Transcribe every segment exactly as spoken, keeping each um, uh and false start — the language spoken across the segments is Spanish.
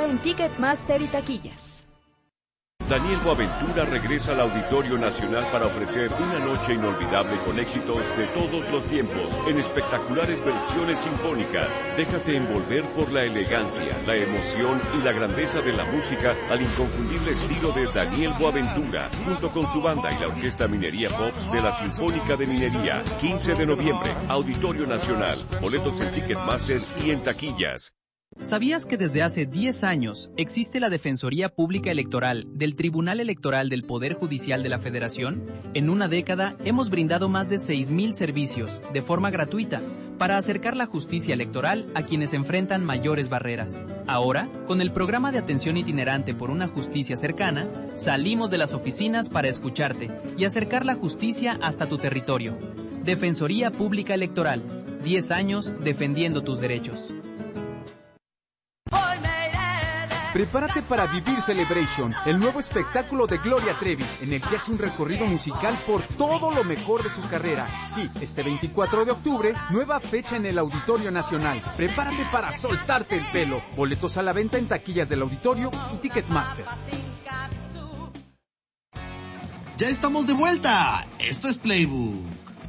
en Ticketmaster y taquillas. Daniel Boaventura regresa al Auditorio Nacional para ofrecer una noche inolvidable con éxitos de todos los tiempos, en espectaculares versiones sinfónicas. Déjate envolver por la elegancia, la emoción y la grandeza de la música al inconfundible estilo de Daniel Boaventura, junto con su banda y la Orquesta Minería Pops de la Sinfónica de Minería. quince de noviembre, Auditorio Nacional. Boletos en Ticketmaster y en taquillas. ¿Sabías que desde hace diez años existe la Defensoría Pública Electoral del Tribunal Electoral del Poder Judicial de la Federación? En una década hemos brindado más de seis mil servicios de forma gratuita para acercar la justicia electoral a quienes enfrentan mayores barreras. Ahora, con el programa de atención itinerante por una justicia cercana, salimos de las oficinas para escucharte y acercar la justicia hasta tu territorio. Defensoría Pública Electoral, diez años defendiendo tus derechos. Prepárate para vivir Celebration, el nuevo espectáculo de Gloria Trevi, en el que hace un recorrido musical por todo lo mejor de su carrera. Sí, este veinticuatro de octubre, nueva fecha en el Auditorio Nacional. Prepárate para soltarte el pelo. Boletos a la venta en taquillas del auditorio y Ticketmaster. ¡Ya estamos de vuelta! Esto es Playbook.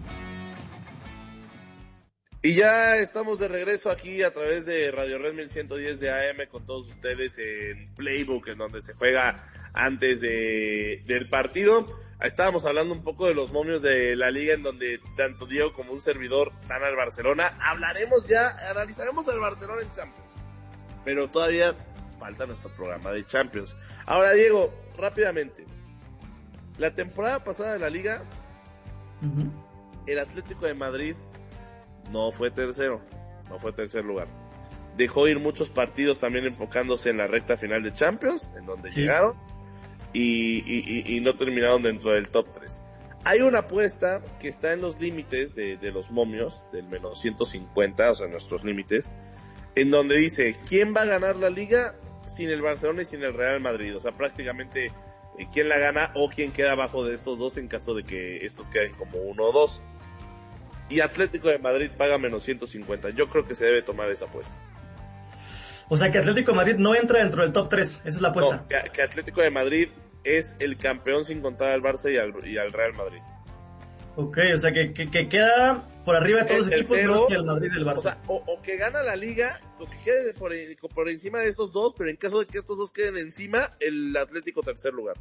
Y ya estamos de regreso aquí a través de Radio Red mil ciento diez de A M con todos ustedes en Playbook, en donde se juega antes de del partido. Estábamos hablando un poco de los momios de la liga, en donde tanto Diego como un servidor dan al Barcelona. Hablaremos ya, analizaremos al Barcelona en Champions, pero todavía falta nuestro programa de Champions. Ahora, Diego, rápidamente, la temporada pasada de la liga, uh-huh. el Atlético de Madrid no fue tercero, no fue tercer lugar. Dejó ir muchos partidos también enfocándose en la recta final de Champions, en donde sí. llegaron, y, y, y, y no terminaron dentro del top tres. Hay una apuesta que está en los límites de, de los momios, del menos ciento cincuenta, o sea, nuestros límites, en donde dice, ¿quién va a ganar la liga sin el Barcelona y sin el Real Madrid? O sea, prácticamente, eh, ¿quién la gana o quién queda abajo de estos dos en caso de que estos queden como uno o dos? Y Atlético de Madrid paga menos ciento cincuenta. Yo creo que se debe tomar esa apuesta. O sea, que Atlético de Madrid no entra dentro del top tres. Esa es la apuesta. No, que, que Atlético de Madrid es el campeón sin contar al Barça y al, y al Real Madrid. Ok, o sea, que, que, que queda por arriba de todos los equipos, menos que el Madrid y el Barça. O, sea, o, o que gana la Liga, o que quede por, por encima de estos dos, pero en caso de que estos dos queden encima, el Atlético tercer lugar.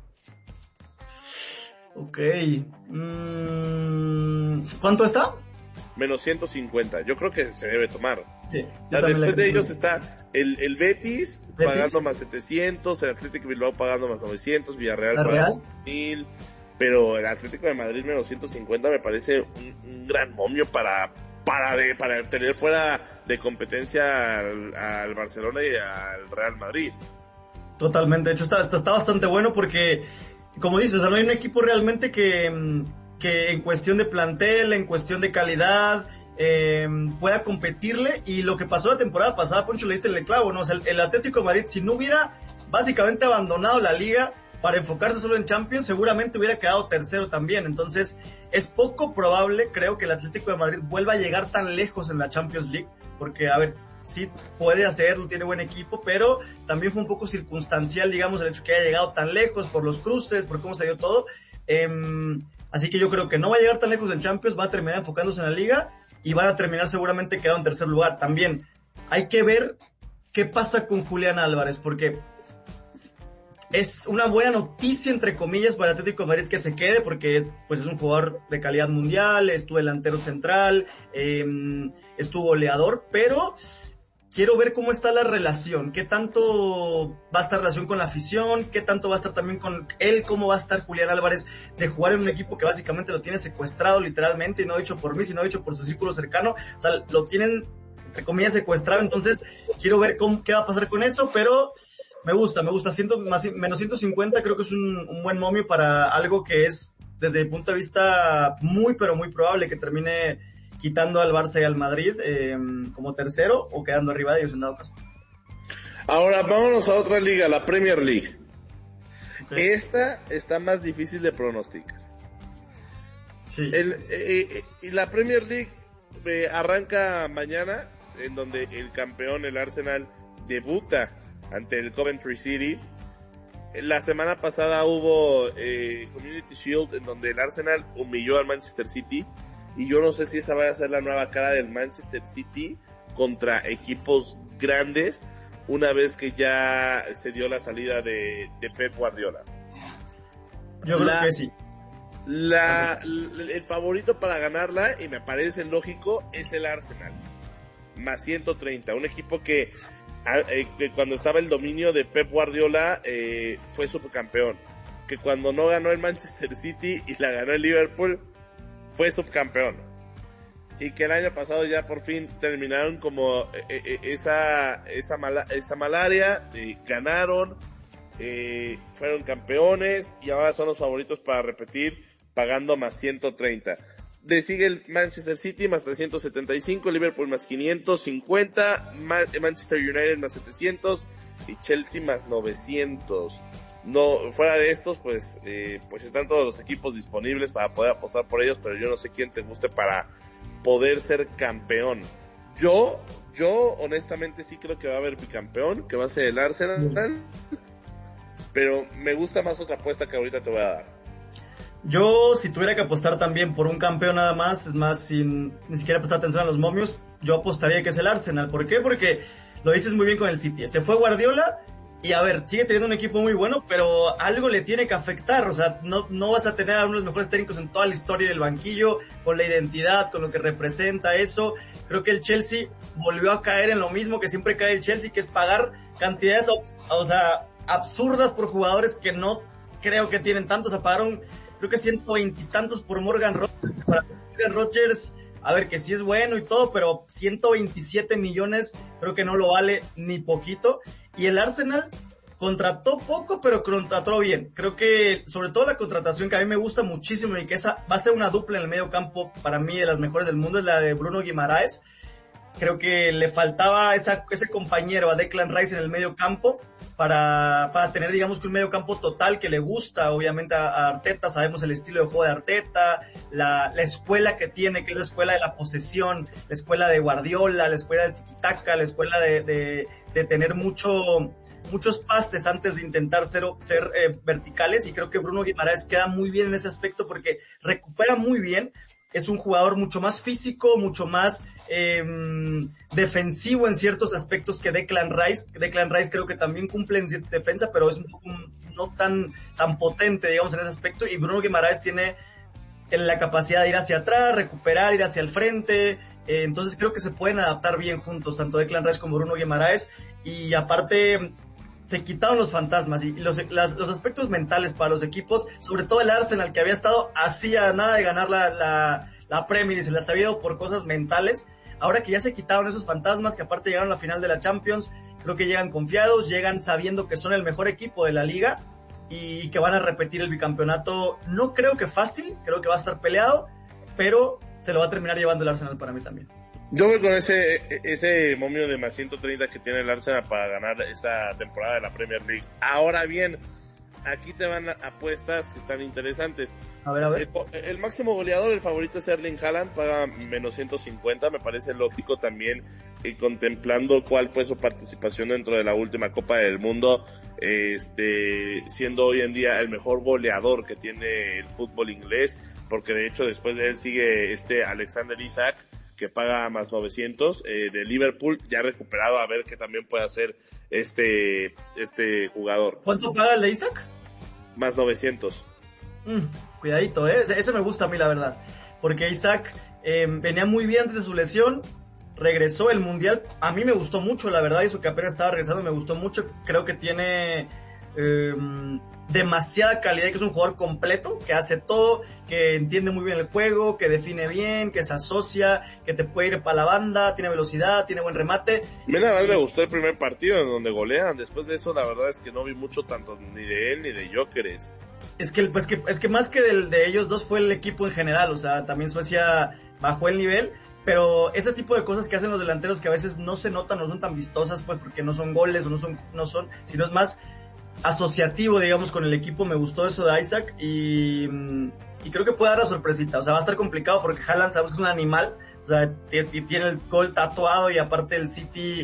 Ok. Mm, ¿Cuánto está? Menos ciento cincuenta, yo creo que se debe tomar. Sí, ya después de ellos está el, el Betis, Betis pagando más setecientos, el Atlético Bilbao pagando más novecientos, Villarreal pagando mil, pero el Atlético de Madrid menos ciento cincuenta me parece un, un gran momio para para de, para tener fuera de competencia al, al Barcelona y al Real Madrid. Totalmente, de hecho está, está, está bastante bueno porque, como dices, o sea, no hay un equipo realmente que... que en cuestión de plantel, en cuestión de calidad, eh, pueda competirle, y lo que pasó la temporada pasada, Poncho, le diste el clavo, ¿no? O sea, el, el Atlético de Madrid, si no hubiera básicamente abandonado la liga para enfocarse solo en Champions, seguramente hubiera quedado tercero también. Entonces, es poco probable, creo, que el Atlético de Madrid vuelva a llegar tan lejos en la Champions League, porque, a ver, sí puede hacerlo, tiene buen equipo, pero también fue un poco circunstancial, digamos, el hecho que haya llegado tan lejos por los cruces, por cómo se dio todo. Eh, Así que yo creo que no va a llegar tan lejos en Champions, va a terminar enfocándose en la Liga y van a terminar seguramente quedando en tercer lugar. También hay que ver qué pasa con Julián Álvarez, porque es una buena noticia, entre comillas, para el Atlético de Madrid que se quede, porque pues es un jugador de calidad mundial, estuvo delantero central, eh, estuvo goleador, pero quiero ver cómo está la relación, qué tanto va a estar relación con la afición, qué tanto va a estar también con él, cómo va a estar Julián Álvarez de jugar en un equipo que básicamente lo tiene secuestrado literalmente, y no dicho por mí, sino dicho por su círculo cercano. O sea, lo tienen, entre comillas, secuestrado. Entonces quiero ver cómo, qué va a pasar con eso, pero me gusta, me gusta, ciento, más, menos ciento cincuenta creo que es un, un buen momio para algo que es, desde mi punto de vista, muy pero muy probable que termine quitando al Barça y al Madrid eh, como tercero, o quedando arriba de ellos en dado caso. Ahora vámonos a otra liga, la Premier League. Okay. Esta está más difícil de pronosticar. Sí. El, eh, eh, la Premier League eh, arranca mañana, en donde el campeón, el Arsenal, debuta ante el Coventry City. La semana pasada hubo eh, Community Shield en donde el Arsenal humilló al Manchester City, y yo no sé si esa va a ser la nueva cara del Manchester City contra equipos grandes una vez que ya se dio la salida de, de Pep Guardiola. Yo creo la, que sí. La, la, el favorito para ganarla, y me parece lógico, es el Arsenal, más ciento treinta, un equipo que, eh, que cuando estaba el dominio de Pep Guardiola eh, fue subcampeón, que cuando no ganó el Manchester City y la ganó el Liverpool fue subcampeón, y que el año pasado ya por fin terminaron como eh, eh, esa esa, mala, esa malaria, eh, ganaron, eh, fueron campeones y ahora son los favoritos para repetir, pagando más ciento treinta. Le sigue el Manchester City más trescientos setenta y cinco, Liverpool más quinientos cincuenta, Ma- Manchester United más setecientos y Chelsea más novecientos. No, fuera de estos, pues, eh, pues están todos los equipos disponibles para poder apostar por ellos, pero yo no sé quién te guste para poder ser campeón. Yo, yo honestamente sí creo que va a haber bicampeón, que va a ser el Arsenal, pero me gusta más otra apuesta que ahorita te voy a dar. Yo, si tuviera que apostar también por un campeón nada más, es más, sin ni siquiera prestar atención a los momios, yo apostaría que es el Arsenal. ¿Por qué? Porque lo dices muy bien con el City. Se fue Guardiola y, a ver, sigue teniendo un equipo muy bueno, pero algo le tiene que afectar. O sea, no, no vas a tener a uno de los mejores técnicos en toda la historia del banquillo, con la identidad, con lo que representa eso. Creo que el Chelsea volvió a caer en lo mismo que siempre cae el Chelsea, que es pagar cantidades, o sea, absurdas por jugadores que no creo que tienen tantos. O sea, pagaron creo que ciento veinte y tantos por Morgan Rogers. Para Morgan Rogers, a ver, que sí es bueno y todo, pero ciento veintisiete millones creo que no lo vale ni poquito. Y el Arsenal contrató poco, pero contrató bien. Creo que, sobre todo la contratación que a mí me gusta muchísimo y que esa va a ser una dupla en el medio campo, para mí de las mejores del mundo, es la de Bruno Guimaraes. Creo que le faltaba esa, ese compañero a Declan Rice en el medio campo para, para tener, digamos, que un medio campo total que le gusta, obviamente, a, a Arteta. Sabemos el estilo de juego de Arteta, la, la escuela que tiene, que es la escuela de la posesión, la escuela de Guardiola, la escuela del tiki-taka, la escuela de, de, de tener mucho, muchos pases antes de intentar ser, ser eh, verticales, y creo que Bruno Guimaraes queda muy bien en ese aspecto porque recupera muy bien. Es un jugador mucho más físico, mucho más eh, defensivo en ciertos aspectos que Declan Rice. Declan Rice creo que también cumple en defensa, pero es un poco no tan tan potente, digamos, en ese aspecto. Y Bruno Guimaraes tiene la capacidad de ir hacia atrás, recuperar, ir hacia el frente. Eh, entonces creo que se pueden adaptar bien juntos, tanto Declan Rice como Bruno Guimaraes. Y aparte, se quitaron los fantasmas y los, las, los aspectos mentales para los equipos, sobre todo el Arsenal, que había estado así a nada de ganar la, la, la Premier y se las había ido por cosas mentales. Ahora que ya se quitaron esos fantasmas, que aparte llegaron a la final de la Champions, creo que llegan confiados, llegan sabiendo que son el mejor equipo de la liga y que van a repetir el bicampeonato. No creo que fácil, creo que va a estar peleado, pero se lo va a terminar llevando el Arsenal para mí también. Yo voy con ese ese momio de más ciento treinta que tiene el Arsenal para ganar esta temporada de la Premier League. Ahora bien, aquí te van apuestas que están interesantes. A ver, a ver. El, el máximo goleador, el favorito es Erling Haaland, paga menos ciento cincuenta. Me parece lógico también, eh, contemplando cuál fue su participación dentro de la última Copa del Mundo, este siendo hoy en día el mejor goleador que tiene el fútbol inglés, porque de hecho después de él sigue este Alexander Isak, que paga más novecientos, eh, de Liverpool, ya recuperado, a ver qué también puede hacer este este jugador. ¿Cuánto paga el de Isaac? Más novecientos. Mm, cuidadito, eh, ese, ese me gusta a mí, la verdad, porque Isaac eh, venía muy bien antes de su lesión, regresó el Mundial, a mí me gustó mucho, la verdad, y su que apenas estaba regresando me gustó mucho. Creo que tiene eh, demasiada calidad, que es un jugador completo, que hace todo, que entiende muy bien el juego, que define bien, que se asocia, que te puede ir para la banda, tiene velocidad, tiene buen remate. A mí la verdad y... me gustó el primer partido en donde golean. Después de eso la verdad es que no vi mucho tanto ni de él ni de Gyökeres. Es que, pues que es que más que del, de ellos dos fue el equipo en general, o sea, también Suecia bajó el nivel, pero ese tipo de cosas que hacen los delanteros que a veces no se notan, no son tan vistosas, pues porque no son goles o no son, no son, sino es más asociativo, digamos, con el equipo. Me gustó eso de Isaac y, y creo que puede dar la sorpresita. O sea, va a estar complicado porque Haaland sabemos que es un animal, o sea, t- t- tiene el gol tatuado y aparte el City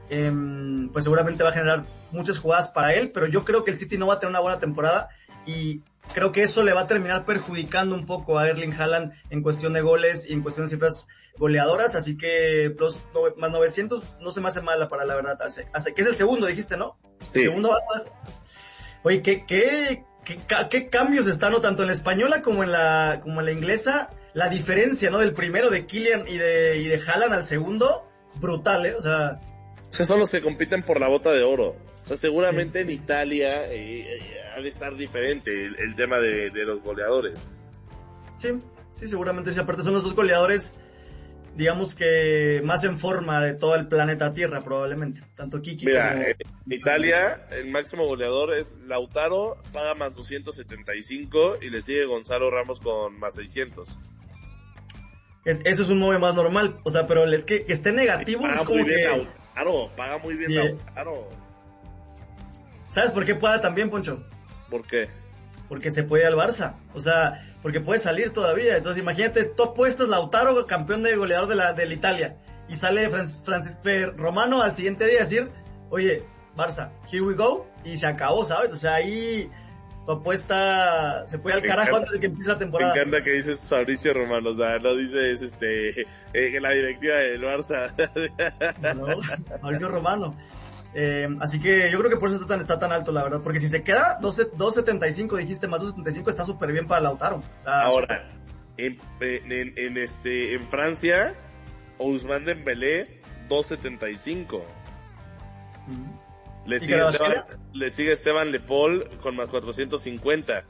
eh, pues seguramente va a generar muchas jugadas para él, pero yo creo que el City no va a tener una buena temporada y creo que eso le va a terminar perjudicando un poco a Erling Haaland en cuestión de goles y en cuestión de cifras goleadoras, así que plus no, más novecientos no se me hace mala para la verdad, hace, hace que es el segundo, dijiste, ¿no? Sí. El segundo Barça. Oye, ¿qué, qué, qué, qué cambios están, ¿no? Tanto en la española como en la, como en la inglesa, la diferencia, ¿no? Del primero de Kylian y de, y de Haaland al segundo, brutal, ¿eh? O sea... O sea, son los que compiten por la bota de oro. O sea, seguramente en Italia eh, eh, ha de estar diferente el, el tema de, de los goleadores. Sí, sí, seguramente sí. Aparte son los dos goleadores, digamos que más en forma de todo el planeta Tierra, probablemente. Tanto Kiki Mira, como... en Italia el máximo goleador es Lautaro, paga más doscientos setenta y cinco y le sigue Gonzalo Ramos con más seiscientos. Es, eso es un móvil más normal, o sea, pero es que, que esté negativo Paga es como muy bien que... Lautaro, paga muy bien Sí. Lautaro. ¿Sabes por qué pueda también, Poncho? ¿Por qué? Porque se puede ir al Barça, o sea, porque puede salir todavía. Entonces imagínate, top puestos, Lautaro, campeón de goleador de la de la Italia, y sale Francis, Francis Romano al siguiente día a decir, oye, Barça, here we go, y se acabó, ¿sabes? O sea, ahí tu apuesta se puede al Me carajo encanta, antes de que empiece la temporada. Me encanta que dices Fabricio Romano, o sea, no dices este, eh, que la directiva del Barça. No, Mauricio Romano. Eh, así que yo creo que por eso está tan, está tan alto, la verdad, porque si se queda dos setenta y cinco, dijiste, más dos setenta y cinco, está súper bien para Lautaro. O sea, ahora, en, en, en, este, en Francia, Ousmane Dembélé, dos setenta y cinco. Uh-huh. Le sigue, Esteban, le sigue Esteban Le Paul con más cuatrocientos cincuenta.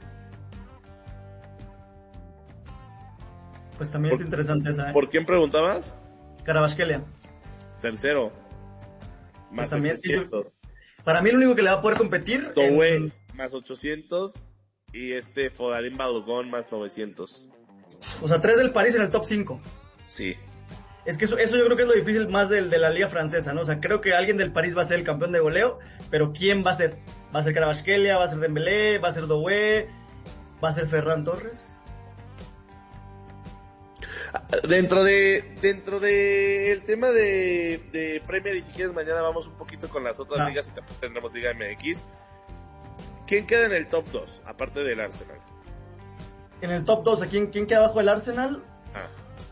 Pues también por, es interesante esa, ¿eh? ¿Por quién preguntabas? Kvaratskhelia. Tercero. Más pues ochocientos. Es yo, para mí el único que le va a poder competir... Doué, en... más ochocientos. Y este Fodarín Balogun, más novecientos. O sea, tres del París en el top cinco. Sí. Es que eso, eso yo creo que es lo difícil más del, de la liga francesa, ¿no? O sea, creo que alguien del París va a ser el campeón de goleo, pero ¿quién va a ser? ¿Va a ser Kvaratskhelia? ¿Va a ser Dembélé? ¿Va a ser Doué? ¿Va a ser Ferran Torres? Dentro de dentro de el tema de, de Premier, y si quieres mañana vamos un poquito con las otras ah. ligas y también tendremos Liga M X. ¿Quién queda en el top dos, aparte del Arsenal? En el top dos, ¿a quién, quién queda abajo del Arsenal? Ah.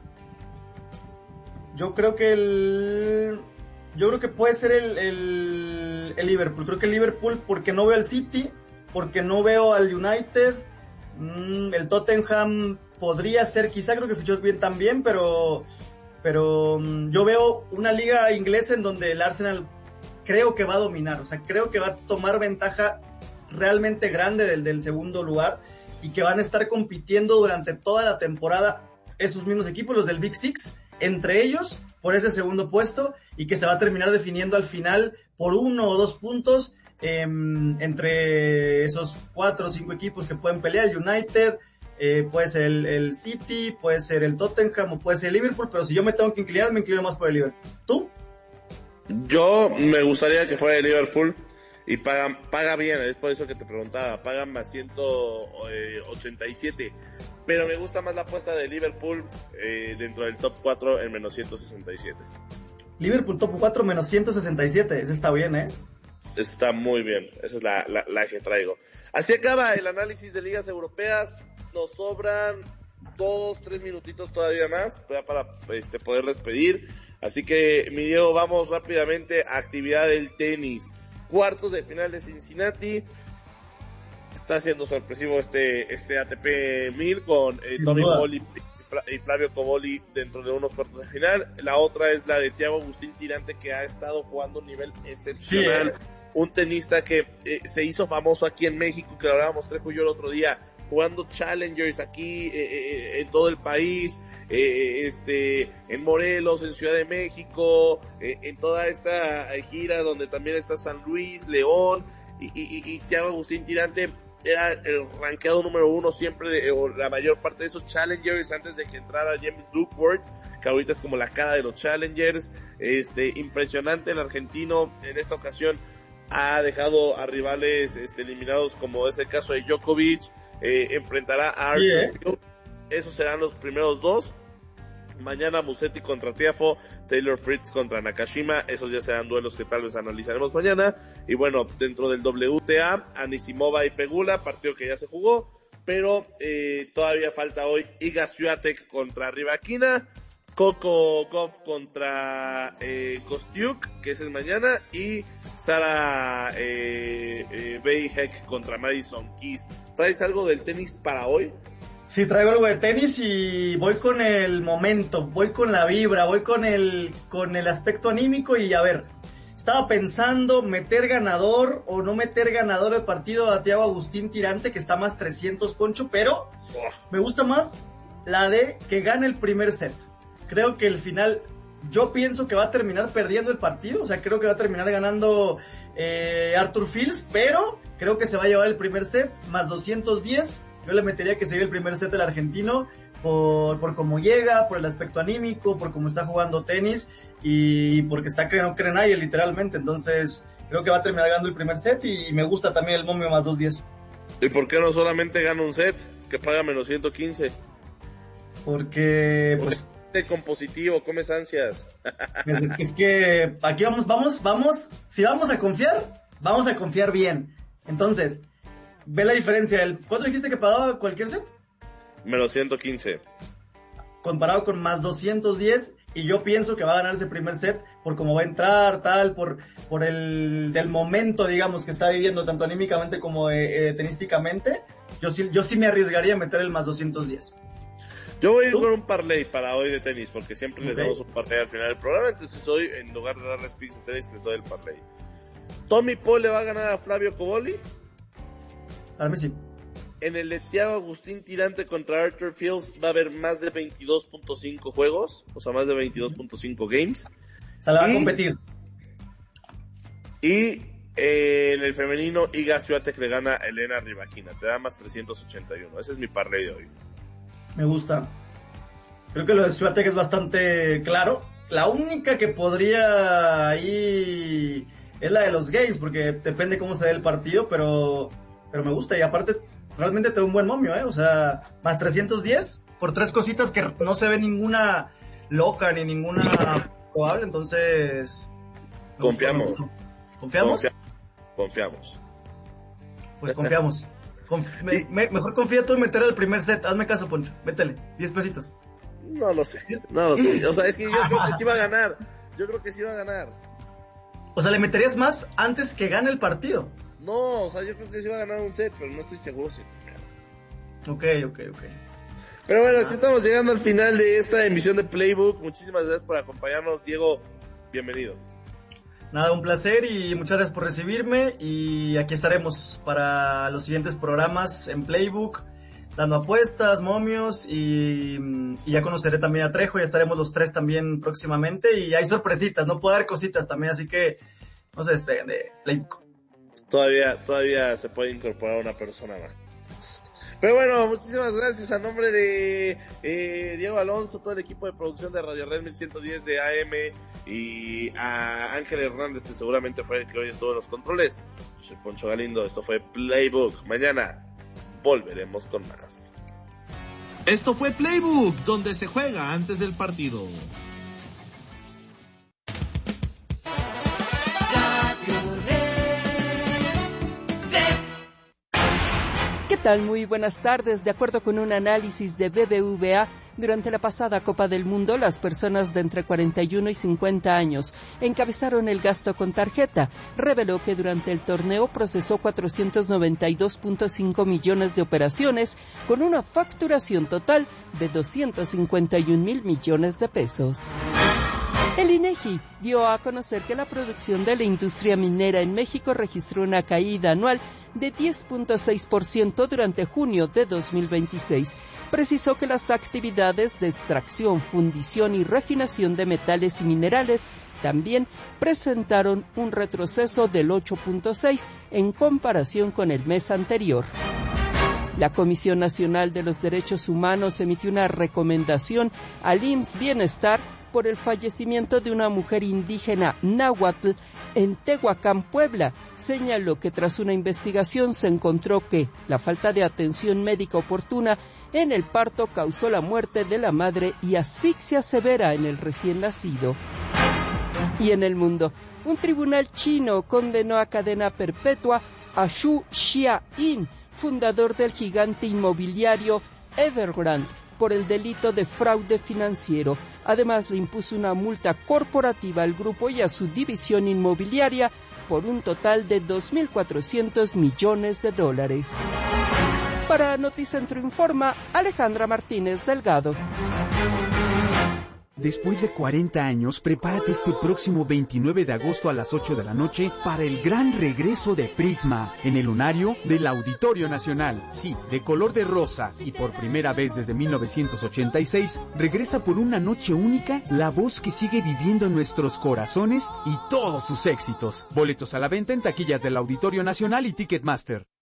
Yo creo que el... Yo creo que puede ser el, el, el Liverpool. Creo que el Liverpool, porque no veo al City, porque no veo al United. Mmm, el Tottenham podría ser, quizá creo que fichó bien también, pero... Pero um, yo veo una liga inglesa en donde el Arsenal creo que va a dominar. O sea, creo que va a tomar ventaja realmente grande del, del segundo lugar y que van a estar compitiendo durante toda la temporada esos mismos equipos, los del Big Six, entre ellos por ese segundo puesto, y que se va a terminar definiendo al final por uno o dos puntos eh, entre esos cuatro o cinco equipos que pueden pelear. El United, eh, puede ser el, el City, puede ser el Tottenham o puede ser el Liverpool, pero si yo me tengo que inclinar, me inclino más por el Liverpool. ¿Tú? Yo me gustaría que fuera el Liverpool, y paga, paga bien, es por eso que te preguntaba, pagan más ciento ochenta y siete, pero me gusta más la apuesta de Liverpool eh, dentro del top cuatro en menos ciento sesenta y siete. Liverpool top cuatro menos ciento sesenta y siete, eso está bien, ¿eh? Está muy bien, esa es la, la, la que traigo. Así acaba el análisis de ligas europeas, nos sobran dos, tres minutitos todavía más para, para este, poder despedir, así que mi Diego, vamos rápidamente a actividad del tenis. Cuartos de final de Cincinnati. Está siendo sorpresivo este este A T P mil con eh, Tommy Paul y, y Flavio Cobolli dentro de unos cuartos de final. La otra es la de Thiago Agustín Tirante, que ha estado jugando a un nivel excepcional. Sí, eh. Un tenista que eh, se hizo famoso aquí en México, que lo hablábamos Trejo y yo el otro día, jugando Challengers aquí eh, eh, en todo el país, eh, este, en Morelos, en Ciudad de México, eh, en toda esta gira donde también está San Luis, León, y, y, y Thiago Agustín Tirante era el rankeado número uno siempre, de, o la mayor parte de esos Challengers antes de que entrara James Duckworth, que ahorita es como la cara de los Challengers. Este, impresionante el argentino en esta ocasión, ha dejado a rivales este, eliminados, como es el caso de Djokovic. Eh, enfrentará a Arthur Field. Esos serán los primeros dos. Mañana Musetti contra Tiafoe, Taylor Fritz contra Nakashima, esos ya serán duelos que tal vez analizaremos mañana. Y bueno, dentro del W T A, Anisimova y Pegula, partido que ya se jugó, pero eh, todavía falta hoy Iga Swiatek contra Rybakina, Coco Gauff contra eh, Kostiuk, que ese es mañana, y Sara eh, eh, Beiheck contra Madison Keys. ¿Traes algo del tenis para hoy? Sí, traigo algo de tenis y voy con el momento, voy con la vibra, voy con el con el aspecto anímico y a ver, estaba pensando meter ganador o no meter ganador del partido a Thiago Agustín Tirante, que está más trescientos, Poncho, pero me gusta más la de que gane el primer set. Creo que el final, yo pienso que va a terminar perdiendo el partido, o sea, creo que va a terminar ganando eh, Arthur Fils, pero creo que se va a llevar el primer set, más doscientos diez. Yo le metería que se lleve el primer set del argentino por, por cómo llega, por el aspecto anímico, por cómo está jugando tenis y porque está que no cree nadie literalmente. Entonces creo que va a terminar ganando el primer set y me gusta también el momio más dos diez. ¿Y por qué no solamente gana un set que paga menos ciento quince? Porque pues... con positivo, comes ansias. Es, es, es que aquí vamos, vamos, vamos, si vamos a confiar, vamos a confiar bien. Entonces... Ve la diferencia, el, ¿cuánto dijiste que pagaba cualquier set? Menos ciento quince. Comparado con más doscientos diez, y yo pienso que va a ganar ese primer set por cómo va a entrar, tal, por por el del momento, digamos, que está viviendo, tanto anímicamente como eh, eh, tenísticamente. Yo sí, yo sí me arriesgaría a meter el más doscientos diez. Yo voy a ir con un parlay para hoy de tenis, porque siempre les okay. damos un parlay al final del programa, entonces hoy, en lugar de darles picks de tenis, les doy el parlay. Tommy Paul le va a ganar a Flavio Cobolli. A mí sí. En el de Thiago Agustín Tirante contra Arthur Fils va a haber más de veintidós punto cinco juegos, o sea, más de veintidós punto cinco games. O sea, la va y, a competir. Y eh, en el femenino, Iga Swiatek le gana a Elena Rybakina, te da más trescientos ochenta y uno. Ese es mi parlay de hoy. Me gusta. Creo que lo de Swiatek es bastante claro. La única que podría ahí es la de los games, porque depende cómo se dé el partido, pero... Pero me gusta y aparte realmente te da un buen momio, ¿eh? O sea, más trescientos diez por tres cositas que no se ve ninguna loca ni ninguna probable, entonces... Confiamos. ¿Confiamos? Confia- confiamos. Pues confiamos. Conf- me, me, mejor confía tú en meter el primer set. Hazme caso, Poncho. Métele. diez pesitos. No lo sé. No lo sé. O sea, es que yo creo que sí iba a ganar. Yo creo que sí iba a ganar. O sea, le meterías más antes que gane el partido. No, o sea, yo creo que sí va a ganar un set, pero no estoy seguro si... Ok, ok, ok. Pero bueno, así estamos llegando al final de esta emisión de Playbook. Muchísimas gracias por acompañarnos. Diego, bienvenido. Nada, un placer y muchas gracias por recibirme. Y aquí estaremos para los siguientes programas en Playbook, dando apuestas, momios y, y ya conoceré también a Trejo. Ya estaremos los tres también próximamente y hay sorpresitas, no puedo dar cositas también, así que no se despeguen de Playbook. Todavía, todavía se puede incorporar una persona más. Pero bueno, muchísimas gracias a nombre de eh, Diego Alonso, todo el equipo de producción de Radio Red mil ciento diez de A M y a Ángel Hernández, que seguramente fue el que hoy estuvo en los controles. Yo soy Poncho Galindo, esto fue Playbook. Mañana volveremos con más. Esto fue Playbook, donde se juega antes del partido. ¿Qué tal? Muy buenas tardes. De acuerdo con un análisis de B B V A, durante la pasada Copa del Mundo, las personas de entre cuarenta y uno y cincuenta años encabezaron el gasto con tarjeta. Reveló que durante el torneo procesó cuatrocientos noventa y dos punto cinco millones de operaciones, con una facturación total de doscientos cincuenta y un mil millones de pesos. El INEGI dio a conocer que la producción de la industria minera en México registró una caída anual de diez punto seis por ciento durante junio de dos mil veintiséis. Precisó que las actividades de extracción, fundición y refinación de metales y minerales también presentaron un retroceso del ocho punto seis en comparación con el mes anterior. La Comisión Nacional de los Derechos Humanos emitió una recomendación al I M S S Bienestar por el fallecimiento de una mujer indígena náhuatl en Tehuacán, Puebla. Señaló que tras una investigación se encontró que la falta de atención médica oportuna en el parto causó la muerte de la madre y asfixia severa en el recién nacido. Y en el mundo, un tribunal chino condenó a cadena perpetua a Xu Xiaoyin, fundador del gigante inmobiliario Evergrande, por el delito de fraude financiero. Además, le impuso una multa corporativa al grupo y a su división inmobiliaria por un total de dos mil cuatrocientos millones de dólares. Para Noticentro Informa, Alejandra Martínez Delgado. Después de cuarenta años, prepárate este próximo veintinueve de agosto a las ocho de la noche para el gran regreso de Prisma en el lunario del Auditorio Nacional. Sí, de color de rosa y por primera vez desde mil novecientos ochenta y seis, regresa por una noche única la voz que sigue viviendo en nuestros corazones y todos sus éxitos. Boletos a la venta en taquillas del Auditorio Nacional y Ticketmaster.